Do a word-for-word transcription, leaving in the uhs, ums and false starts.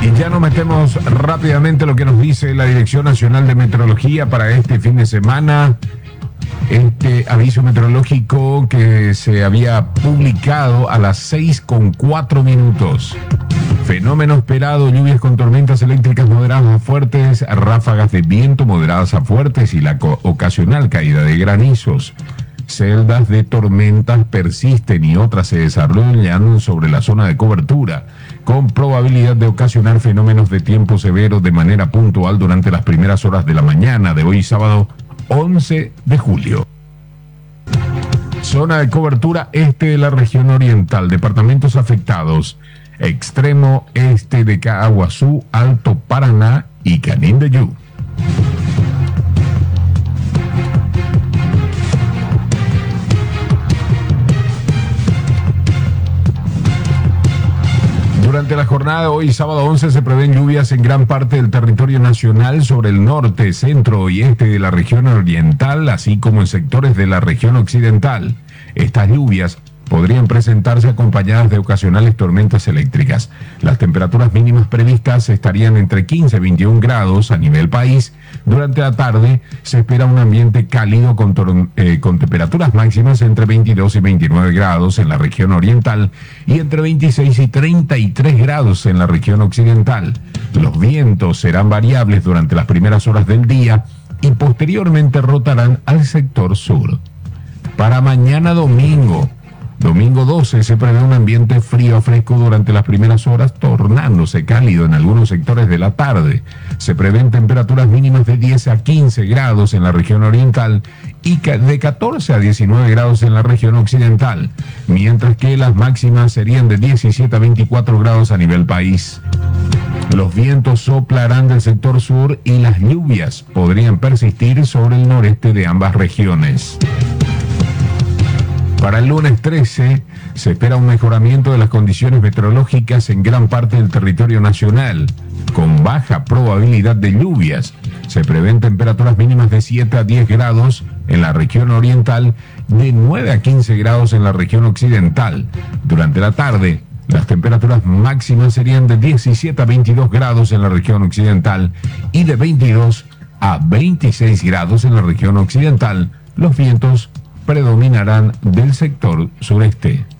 Y ya nos metemos rápidamente a lo que nos dice la Dirección Nacional de Meteorología para este fin de semana. Este aviso meteorológico que se había publicado a las seis con cuatro minutos. Fenómeno esperado: lluvias con tormentas eléctricas moderadas a fuertes, ráfagas de viento moderadas a fuertes y la ocasional caída de granizos. Celdas de tormentas persisten y otras se desarrollan sobre la zona de cobertura, con probabilidad de ocasionar fenómenos de tiempo severo de manera puntual durante las primeras horas de la mañana de hoy sábado once de julio. Zona de cobertura este de la región oriental, departamentos afectados: extremo este de Caaguazú, Alto Paraná y Canindeyú. Durante la jornada de hoy, sábado once, se prevén lluvias en gran parte del territorio nacional sobre el norte, centro y este de la región oriental, así como en sectores de la región occidental. Estas lluvias podrían presentarse acompañadas de ocasionales tormentas eléctricas. Las temperaturas mínimas previstas estarían entre quince y veintiún grados a nivel país. Durante la tarde se espera un ambiente cálido con, tor- eh, con temperaturas máximas entre veintidós y veintinueve grados en la región oriental y entre veintiséis y treinta y tres grados en la región occidental. Los vientos serán variables durante las primeras horas del día y posteriormente rotarán al sector sur. Para mañana domingo, Domingo doce, se prevé un ambiente frío a fresco durante las primeras horas, tornándose cálido en algunos sectores de la tarde. Se prevén temperaturas mínimas de diez a quince grados en la región oriental y de catorce a diecinueve grados en la región occidental, mientras que las máximas serían de diecisiete a veinticuatro grados a nivel país. Los vientos soplarán del sector sur y las lluvias podrían persistir sobre el noreste de ambas regiones. Para el lunes trece se espera un mejoramiento de las condiciones meteorológicas en gran parte del territorio nacional, con baja probabilidad de lluvias. Se prevén temperaturas mínimas de siete a diez grados en la región oriental, de nueve a quince grados en la región occidental. Durante la tarde, las temperaturas máximas serían de diecisiete a veintidós grados en la región occidental y de veintidós a veintiséis grados en la región occidental. Los vientos predominarán del sector sureste.